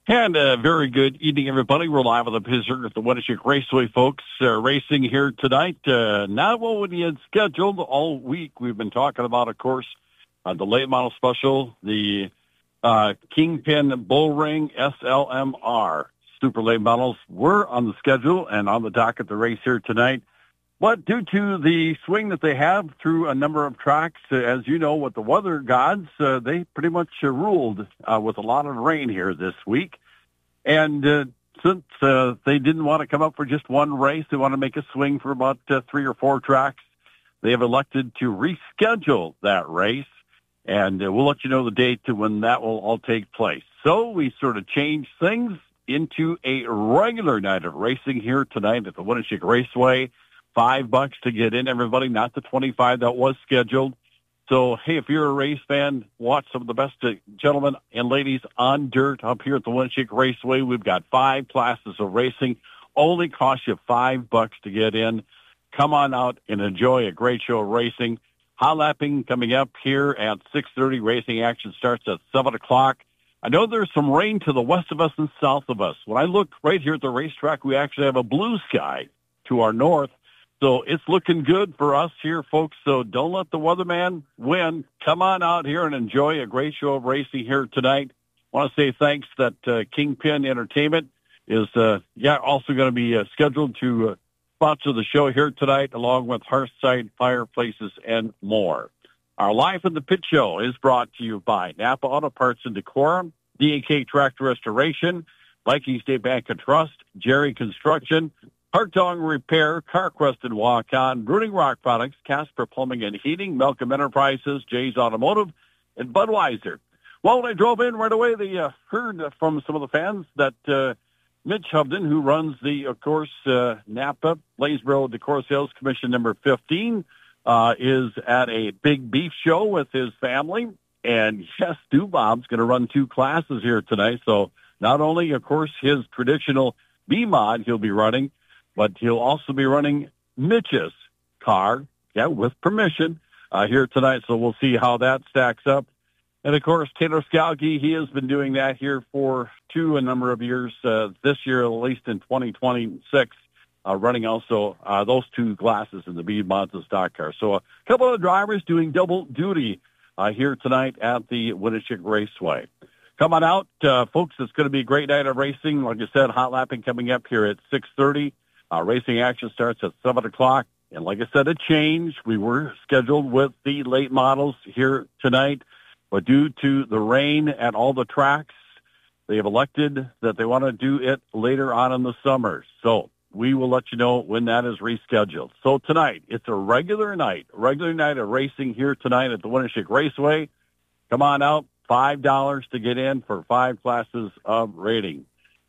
And very good evening, everybody. We're live on the Pittsburgh at the Winneshiek Raceway, folks. Racing here tonight. Not what we had scheduled all week. We've been talking about, of course, the late model special, the Kingpin Bull Ring SLMR. Super late models were on the schedule and on the dock at the race here tonight. But due to the swing that they have through a number of tracks, as you know, with the weather gods, they pretty much ruled with a lot of rain here this week. And since they didn't want to come up for just one race, they want to make a swing for about 3 or 4 tracks. They have elected to reschedule that race, and we'll let you know the date to when that will all take place. So we sort of changed things into a regular night of racing here tonight at the Winneshiek Raceway. $5 to get in, everybody, not the 25 that was scheduled. So, hey, if you're a race fan, watch some of the best gentlemen and ladies on dirt up here at the Winneshiek Raceway. We've got 5 classes of racing. Only cost you $5 to get in. Come on out and enjoy a great show of racing. Hot lapping coming up here at 6:30. Racing action starts at 7 o'clock. I know there's some rain to the west of us and south of us. When I look right here at the racetrack, we actually have a blue sky to our north. So it's looking good for us here, folks. So don't let the weatherman win. Come on out here and enjoy a great show of racing here tonight. I want to say thanks that Kingpin Entertainment is also going to be scheduled to sponsor the show here tonight, along with Hearthside Fireplaces and more. Our Live in the Pit show is brought to you by Napa Auto Parts and Decorum, D&K Tractor Restoration, Viking State Bank and Trust, Jerry Construction, Hartong Repair, CarQuest and Walk-On, Brooding Rock Products, Casper Plumbing and Heating, Malcolm Enterprises, Jay's Automotive, and Budweiser. Well, when I drove in right away, they heard from some of the fans that Mitch Hovden, who runs the, of course, Napa Blaisdell Decor Sales Commission number 15, is at a big beef show with his family. And yes, Stu Bob's going to run 2 classes here tonight. So not only, of course, his traditional B-Mod he'll be running, but he'll also be running Mitch's car, with permission, here tonight. So we'll see how that stacks up. And, of course, Taylor Scalgi, he has been doing that here for a number of years, this year, at least in 2026, running also those 2 classes in the B Mazda stock car. So a couple of drivers doing double duty here tonight at the Winneshiek Raceway. Come on out, folks. It's going to be a great night of racing. Like I said, hot lapping coming up here at 6:30. Racing action starts at 7 o'clock. And like I said, a change. We were scheduled with the late models here tonight, but due to the rain at all the tracks, they have elected that they want to do it later on in the summer. So we will let you know when that is rescheduled. So tonight, it's a regular night of racing here tonight at the Winneshiek Raceway. Come on out, $5 to get in for 5 classes of racing.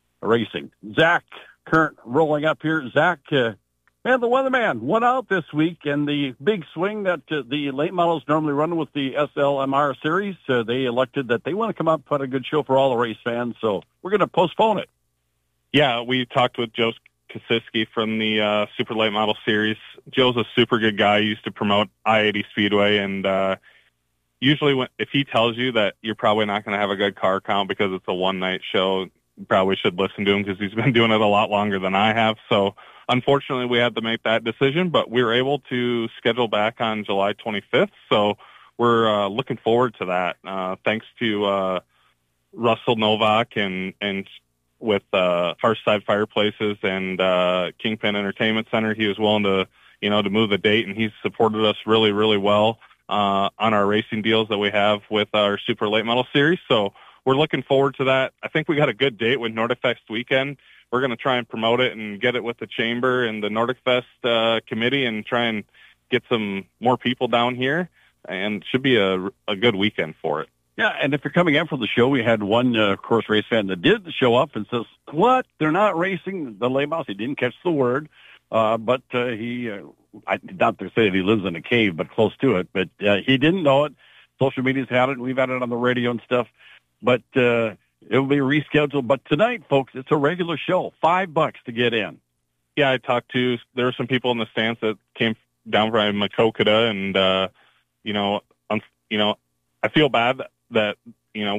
Zach Current rolling up here. Zach, the weatherman went out this week in the big swing that the late models normally run with the SLMR series. They elected that they want to come up and put a good show for all the race fans, so we're going to postpone it. Yeah, we talked with Joe Kosiski from the Super Late Model Series. Joe's a super good guy. He used to promote I-80 Speedway, and usually if he tells you that you're probably not going to have a good car count because it's a one-night show, you probably should listen to him because he's been doing it a lot longer than I have. So unfortunately, we had to make that decision, but we were able to schedule back on July 25th. So we're looking forward to that. Thanks to Russell Novak and with Hearthside Fireplaces and Kingpin Entertainment Center. He was willing to, to move the date, and he's supported us really, really well on our racing deals that we have with our Super Late Model Series. So we're looking forward to that. I think we got a good date with Nordic Fest weekend. We're going to try and promote it and get it with the Chamber and the Nordic Fest committee and try and get some more people down here. And it should be a good weekend for it. Yeah, and if you're coming in for the show, we had one, of course, race fan that did show up and says, what? They're not racing the late models. He didn't catch the word, but he, not to say that he lives in a cave, but close to it. But he didn't know it. Social media's had it. We've had it on the radio and stuff. But it will be rescheduled. But tonight, folks, it's a regular show. $5 to get in. Yeah, there were some people in the stands that came down from Maquoketa, and I feel bad that we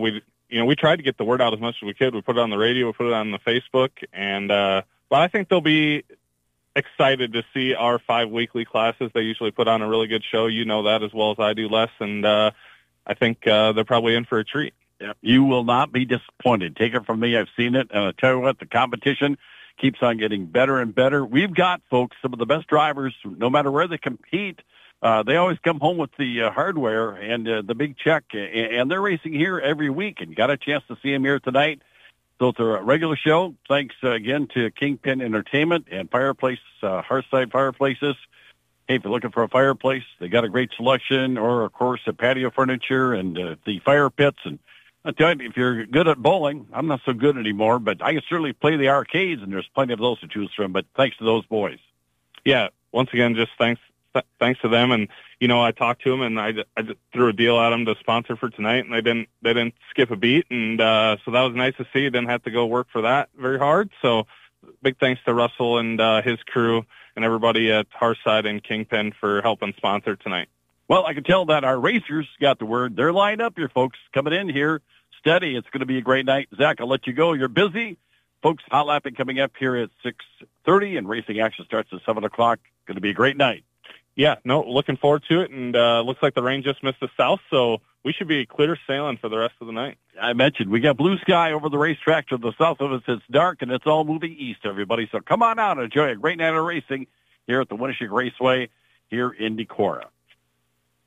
we tried to get the word out as much as we could. We put it on the radio, we put it on the Facebook, and but I think they'll be excited to see our 5 weekly classes. They usually put on a really good show. You know that as well as I do, Les, and I think they're probably in for a treat. Yeah, you will not be disappointed. Take it from me. I've seen it, and I tell you what, the competition keeps on getting better and better. We've got, folks, some of the best drivers, no matter where they compete. They always come home with the hardware and the big check, and they're racing here every week, and you got a chance to see them here tonight. So it's a regular show. Thanks again to Kingpin Entertainment and Fireplace, Hearthside Fireplaces. Hey, if you're looking for a fireplace, they got a great selection, or, of course, the patio furniture and the fire pits. And I tell you, if you're good at bowling, I'm not so good anymore, but I can certainly play the arcades, and there's plenty of those to choose from. But thanks to those boys. Yeah, once again, just thanks to them. And I talked to them, and I threw a deal at them to sponsor for tonight, and they didn't skip a beat, and so that was nice to see. Didn't have to go work for that very hard. So big thanks to Russell and his crew and everybody at Hearthside and Kingpin for helping sponsor tonight. Well, I can tell that our racers got the word. They're lined up here, folks, coming in here steady. It's going to be a great night. Zach, I'll let you go. You're busy. Folks, hot lapping coming up here at 6:30, and racing action starts at 7 o'clock. Going to be a great night. Yeah, no, looking forward to it, and looks like the rain just missed the south, so we should be clear sailing for the rest of the night. I mentioned we got blue sky over the racetrack to the south of us. It's dark, and it's all moving east, everybody. So come on out and enjoy a great night of racing here at the Winneshiek Raceway here in Decorah.